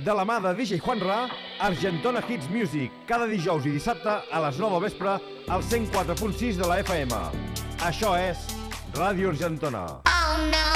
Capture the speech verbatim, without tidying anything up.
de la mà de D J Juanra, Argentona Hits Music, cada dijous i dissabte a les nou del vespre al cent quatre punt sis de la F M. Això és Ràdio Argentona.